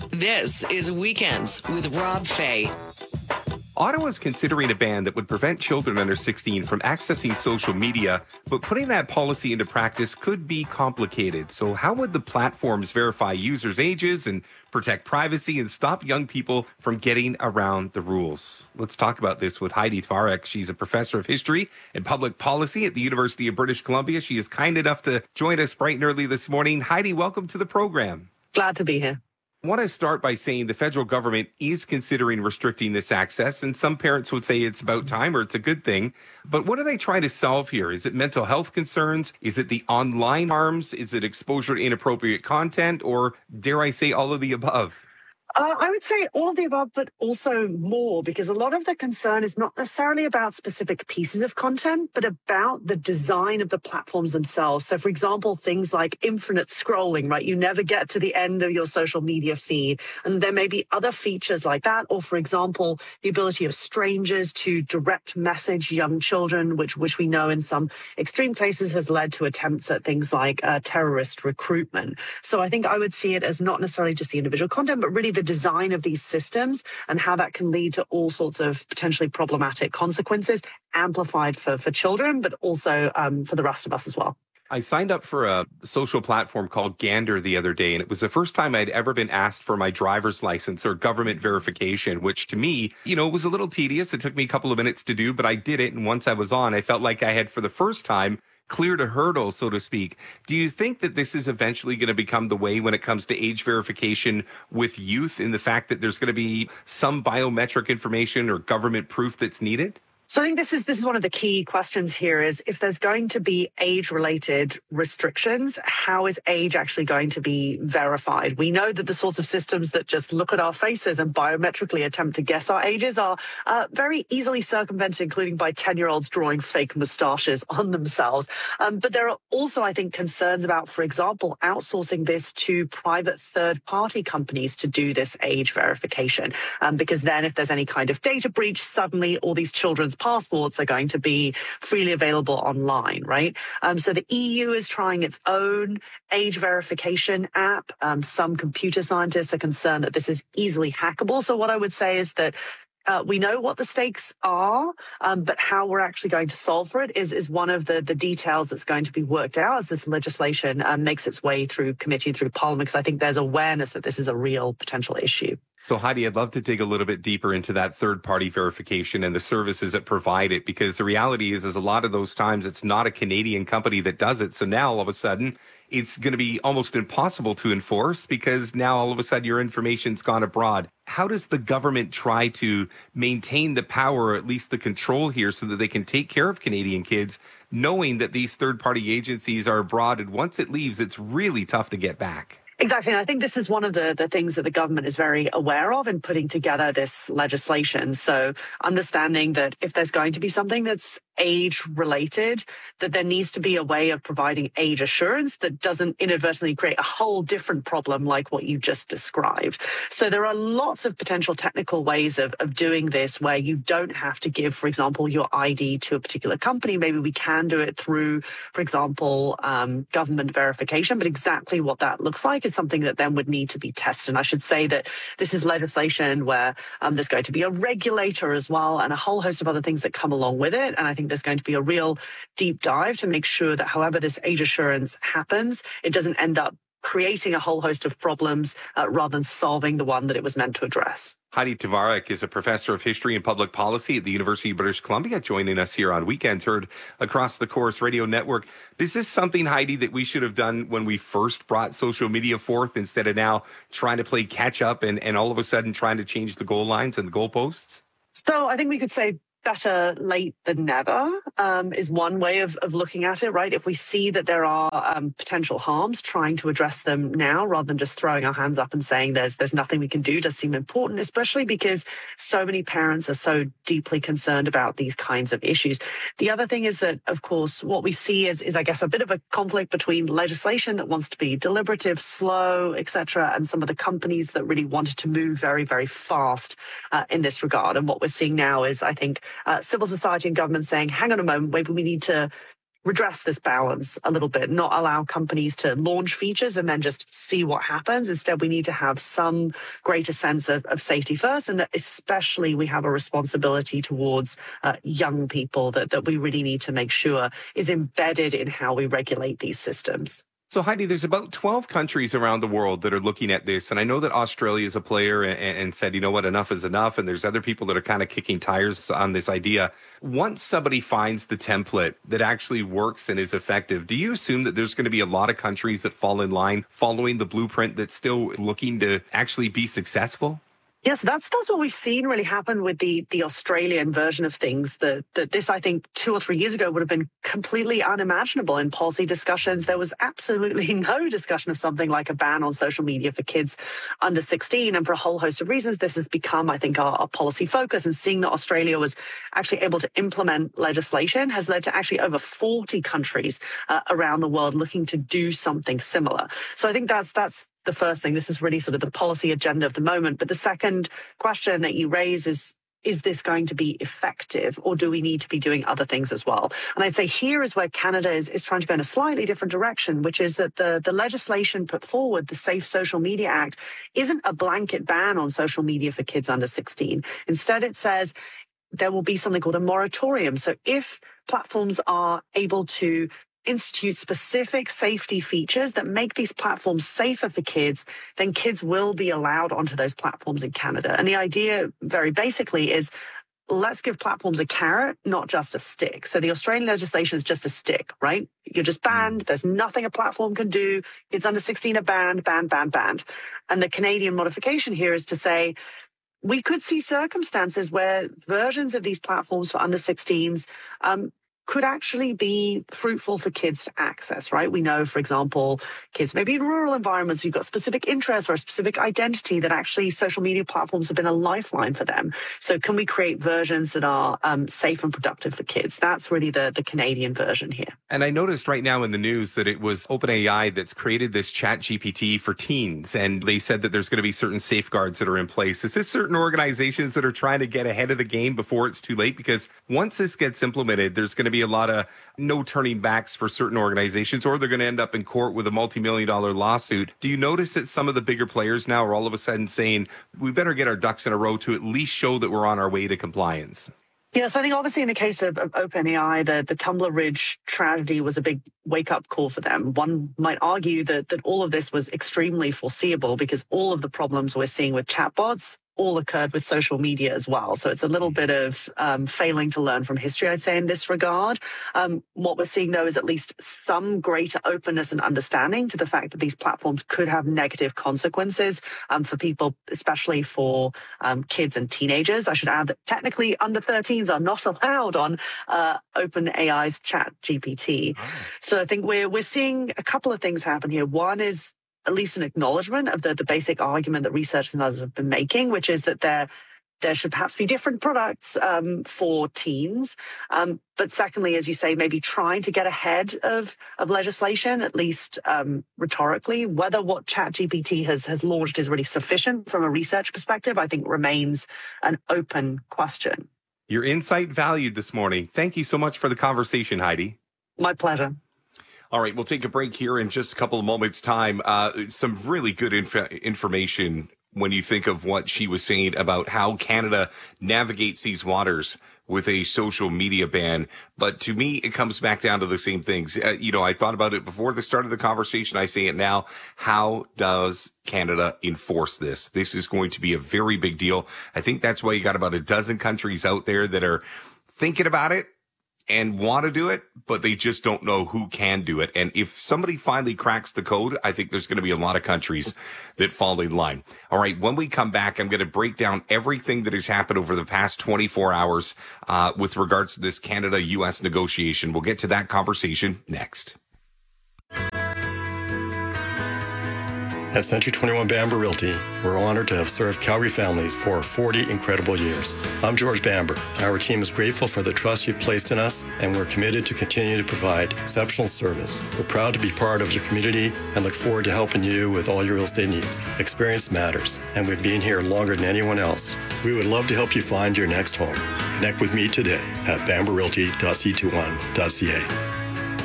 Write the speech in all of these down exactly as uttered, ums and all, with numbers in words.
This is Weekends with Rob Fay. Ottawa's considering a ban that would prevent children under sixteen from accessing social media, but putting that policy into practice could be complicated. So how would the platforms verify users' ages and protect privacy and stop young people from getting around the rules? Let's talk about this with Heidi Tvarek. She's a professor of history and public policy at the University of British Columbia. She is kind enough to join us bright and early this morning. Heidi, welcome to the program. Glad to be here. I want to start by saying the federal government is considering restricting this access, and some parents would say it's about time or it's a good thing. But what are they trying to solve here? Is it mental health concerns? Is it the online harms? Is it exposure to inappropriate content? Or dare I say all of the above? Uh, I would say all of the above, but also more, because a lot of the concern is not necessarily about specific pieces of content, but about the design of the platforms themselves. So, for example, things like infinite scrolling, right? You never get to the end of your social media feed. And there may be other features like that. Or, for example, the ability of strangers to direct message young children, which, which we know in some extreme cases has led to attempts at things like uh, terrorist recruitment. So I think I would see it as not necessarily just the individual content, but really the The design of these systems and how that can lead to all sorts of potentially problematic consequences, amplified for, for children, but also um, for the rest of us as well. I signed up for a social platform called Gander the other day, and it was the first time I'd ever been asked for my driver's license or government verification, which to me, you know, was a little tedious. It took me a couple of minutes to do, but I did it. And once I was on, I felt like I had, for the first time, cleared a hurdle, so to speak. Do you think that this is eventually going to become the way when it comes to age verification with youth, in the fact that there's going to be some biometric information or government proof that's needed? So I think this is this is one of the key questions here is if there's going to be age-related restrictions, how is age actually going to be verified? We know that the sorts of systems that just look at our faces and biometrically attempt to guess our ages are uh, very easily circumvented, including by ten-year-olds drawing fake moustaches on themselves. Um, but there are also, I think, concerns about, for example, outsourcing this to private third-party companies to do this age verification. Um, because then if there's any kind of data breach, suddenly all these children's passports are going to be freely available online, right? Um, so the E U is trying its own age verification app. Um, some computer scientists are concerned that this is easily hackable. So what I would say is that Uh, we know what the stakes are, um, but how we're actually going to solve for it is, is one of the, the details that's going to be worked out as this legislation um, makes its way through committee, through Parliament, because I think there's awareness that this is a real potential issue. So, Heidi, I'd love to dig a little bit deeper into that third-party verification and the services that provide it, because the reality is, is a lot of those times it's not a Canadian company that does it. So now all of a sudden it's going to be almost impossible to enforce because now all of a sudden your information's gone abroad. How does the government try to maintain the power, or at least the control here, so that they can take care of Canadian kids, knowing that these third-party agencies are abroad, and once it leaves, it's really tough to get back? Exactly. And I think this is one of the, the things that the government is very aware of in putting together this legislation. So understanding that if there's going to be something that's age related, that there needs to be a way of providing age assurance that doesn't inadvertently create a whole different problem like what you just described. So there are lots of potential technical ways of, of doing this where you don't have to give, for example, your I D to a particular company. Maybe we can do it through, for example, um, government verification, but exactly what that looks like is something that then would need to be tested. And I should say that this is legislation where um, there's going to be a regulator as well and a whole host of other things that come along with it. And I think there's going to be a real deep dive to make sure that however this age assurance happens, it doesn't end up creating a whole host of problems uh, rather than solving the one that it was meant to address. Heidi Tvarek is a professor of history and public policy at the University of British Columbia, joining us here on Weekends, heard across the Corus Radio Network. Is this something, Heidi, that we should have done when we first brought social media forth, instead of now trying to play catch up and, and all of a sudden trying to change the goal lines and the goalposts? So I think we could say better late than never um, is one way of, of looking at it, right? If we see that there are um, potential harms, trying to address them now rather than just throwing our hands up and saying there's there's nothing we can do does seem important, especially because so many parents are so deeply concerned about these kinds of issues. The other thing is that, of course, what we see is, is I guess, a bit of a conflict between legislation that wants to be deliberative, slow, et cetera, and some of the companies that really wanted to move very, very fast uh, in this regard. And what we're seeing now is, I think, Uh, civil society and government saying, hang on a moment, maybe we need to redress this balance a little bit, not allow companies to launch features and then just see what happens. Instead, we need to have some greater sense of, of safety first, and that especially we have a responsibility towards uh, young people that, that we really need to make sure is embedded in how we regulate these systems. So, Heidi, there's about twelve countries around the world that are looking at this. And I know that Australia is a player and, and said, you know what, enough is enough. And there's other people that are kind of kicking tires on this idea. Once somebody finds the template that actually works and is effective, do you assume that there's going to be a lot of countries that fall in line following the blueprint that's still looking to actually be successful? Yes, that's that's what we've seen really happen with the the Australian version of things. That that this, I think, two or three years ago would have been completely unimaginable in policy discussions. There was absolutely no discussion of something like a ban on social media for kids under sixteen, and for a whole host of reasons, this has become, I think, our, our policy focus. And seeing that Australia was actually able to implement legislation has led to actually over forty countries uh, around the world looking to do something similar. So I think that's that's. the first thing. This is really sort of the policy agenda of the moment. But the second question that you raise is, is this going to be effective, or do we need to be doing other things as well? And I'd say here is where Canada is, is trying to go in a slightly different direction, which is that the, the legislation put forward, the Safe Social Media Act, isn't a blanket ban on social media for kids under sixteen. Instead, it says there will be something called a moratorium. So if platforms are able to institute specific safety features that make these platforms safer for kids, then kids will be allowed onto those platforms in Canada. And the idea, very basically, is let's give platforms a carrot, not just a stick. So the Australian legislation is just a stick, right? You're just banned. There's nothing a platform can do. Kids under sixteen are banned, banned, banned, banned. And the Canadian modification here is to say, we could see circumstances where versions of these platforms for under sixteens um, could actually be fruitful for kids to access, right? We know, for example, kids maybe in rural environments, you've got specific interests or a specific identity that actually social media platforms have been a lifeline for them. So can we create versions that are um, safe and productive for kids? That's really the, the Canadian version here. And I noticed right now in the news that it was OpenAI that's created this Chat G P T for teens. And they said that there's going to be certain safeguards that are in place. Is this certain organizations that are trying to get ahead of the game before it's too late? Because once this gets implemented, there's going to be a lot of no turning backs for certain organizations, or they're going to end up in court with a multi-million dollar lawsuit. Do you notice that some of the bigger players now are all of a sudden saying, we better get our ducks in a row to at least show that we're on our way to compliance? Yeah, so I think obviously in the case of, of OpenAI, the, the Tumblr Ridge tragedy was a big wake-up call for them. One might argue that, that all of this was extremely foreseeable because all of the problems we're seeing with chatbots all occurred with social media as well. So it's a little bit of um, failing to learn from history, I'd say, in this regard. Um, what we're seeing, though, is at least some greater openness and understanding to the fact that these platforms could have negative consequences um, for people, especially for um, kids and teenagers. I should add that technically under thirteens are not allowed on uh, OpenAI's Chat G P T. Oh. So I think we're we're seeing a couple of things happen here. One is at least an acknowledgement of the, the basic argument that researchers and others have been making, which is that there, there should perhaps be different products um, for teens. Um, but secondly, as you say, maybe trying to get ahead of, of legislation, at least um, rhetorically. Whether what Chat G P T has, has launched is really sufficient from a research perspective, I think remains an open question. Your insight valued this morning. Thank you so much for the conversation, Heidi. My pleasure. All right, we'll take a break here in just a couple of moments' time. Uh, some really good inf- information when you think of what she was saying about how Canada navigates these waters with a social media ban. But to me, it comes back down to the same things. Uh, you know, I thought about it before the start of the conversation. I say it now. How does Canada enforce this? This is going to be a very big deal. I think that's why you got about a dozen countries out there that are thinking about it and want to do it, but they just don't know who can do it. And if somebody finally cracks the code, I think there's going to be a lot of countries that fall in line. All right, when we come back, I'm going to break down everything that has happened over the past twenty-four hours uh, with regards to this Canada-U S negotiation. We'll get to that conversation next. At Century twenty-one Bamber Realty, we're honored to have served Calgary families for forty incredible years. I'm George Bamber. Our team is grateful for the trust you've placed in us, and we're committed to continue to provide exceptional service. We're proud to be part of your community and look forward to helping you with all your real estate needs. Experience matters, and we've been here longer than anyone else. We would love to help you find your next home. Connect with me today at bamber realty dot c two one dot c a.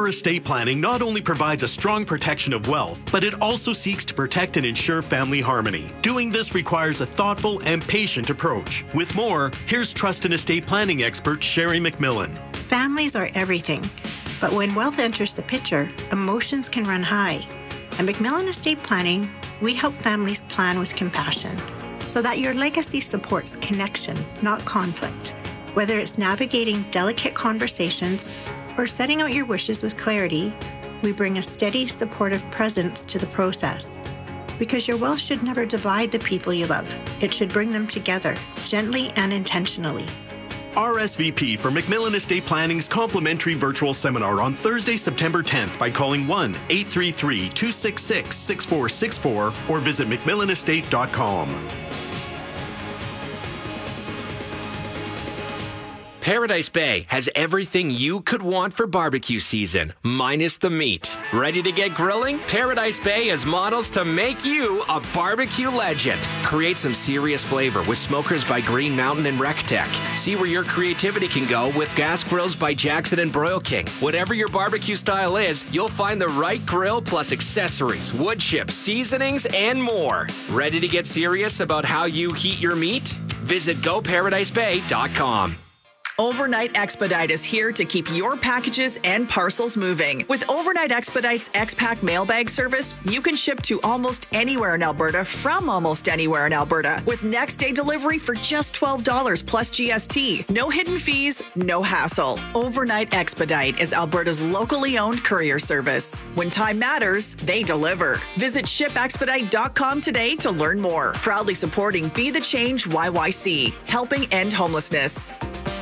Farmer Estate Planning not only provides a strong protection of wealth, but it also seeks to protect and ensure family harmony. Doing this requires a thoughtful and patient approach. With more, here's trust and estate planning expert Sherry McMillan. Families are everything, but when wealth enters the picture, emotions can run high. At McMillan Estate Planning, we help families plan with compassion so that your legacy supports connection, not conflict. Whether it's navigating delicate conversations or setting out your wishes with clarity, we bring a steady, supportive presence to the process. Because your wealth should never divide the people you love. It should bring them together, gently and intentionally. R S V P for McMillan Estate Planning's complimentary virtual seminar on Thursday, September tenth by calling one eight three three, two six six, six four six four or visit mcmillan estate dot com. Paradise Bay has everything you could want for barbecue season, minus the meat. Ready to get grilling? Paradise Bay has models to make you a barbecue legend. Create some serious flavor with smokers by Green Mountain and RecTech. See where your creativity can go with gas grills by Jackson and Broil King. Whatever your barbecue style is, you'll find the right grill plus accessories, wood chips, seasonings, and more. Ready to get serious about how you heat your meat? Visit go paradise bay dot com. Overnight Expedite is here to keep your packages and parcels moving. With Overnight Expedite's X-Pack mailbag service, you can ship to almost anywhere in Alberta from almost anywhere in Alberta with next day delivery for just twelve dollars plus G S T. No hidden fees, no hassle. Overnight Expedite is Alberta's locally owned courier service. When time matters, they deliver. Visit ship expedite dot com today to learn more. Proudly supporting Be the Change Y Y C, helping end homelessness.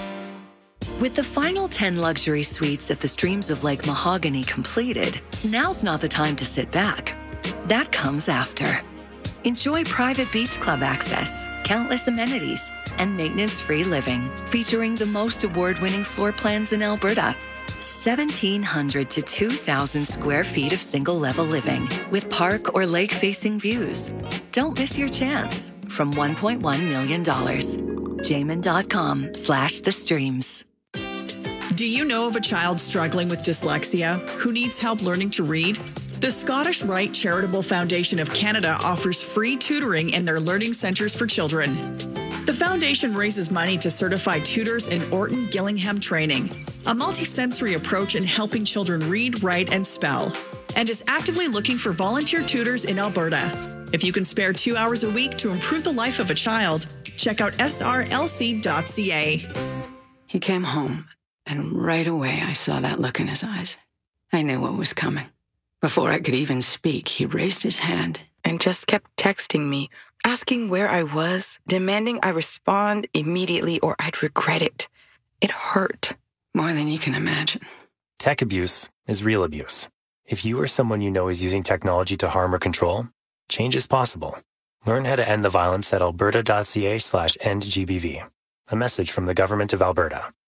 With the final ten luxury suites at the Streams of Lake Mahogany completed, now's not the time to sit back. That comes after. Enjoy private beach club access, countless amenities, and maintenance-free living, featuring the most award-winning floor plans in Alberta. seventeen hundred to two thousand square feet of single-level living with park or lake-facing views. Don't miss your chance from one point one million dollars. jamin dot com slash the streams. Do you know of a child struggling with dyslexia who needs help learning to read? The Scottish Rite Charitable Foundation of Canada offers free tutoring in their learning centres for children. The foundation raises money to certify tutors in Orton Gillingham training, a multisensory approach in helping children read, write, and spell, and is actively looking for volunteer tutors in Alberta. If you can spare two hours a week to improve the life of a child, check out S R L C dot C A. He came home. And right away, I saw that look in his eyes. I knew what was coming. Before I could even speak, he raised his hand and just kept texting me, asking where I was, demanding I respond immediately or I'd regret it. It hurt. More than you can imagine. Tech abuse is real abuse. If you or someone you know is using technology to harm or control, change is possible. Learn how to end the violence at alberta dot c a slash end G B V. A message from the Government of Alberta.